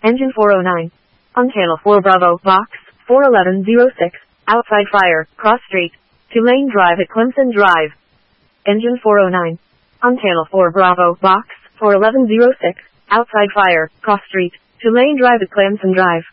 Engine 409. Uncala 4 Bravo, Box, 41106, outside fire, cross street, 2-lane drive at Clemson Drive. Engine 409. Uncala 4 Bravo, Box, 41106, outside fire, cross street, 2-lane drive at Clemson Drive.